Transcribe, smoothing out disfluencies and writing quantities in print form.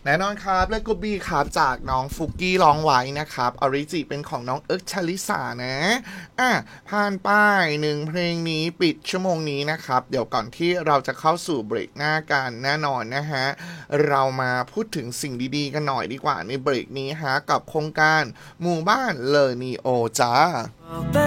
แน่นอนครับและก็บีครับจากน้องฟุกกี้ร้องไว้นะครับออริจิเป็นของน้องเอิร์กชลิสานะผ่านป้ายหนึ่งเพลงนี้ปิดชั่วโมงนี้นะครับเดี๋ยวก่อนที่เราจะเข้าสู่เบรกหน้ากันแน่นอนนะฮะเรามาพูดถึงสิ่งดีๆกันหน่อยดีกว่าในเบรกนี้ฮะกับโครงการหมู่บ้านเลอนีโอจ้า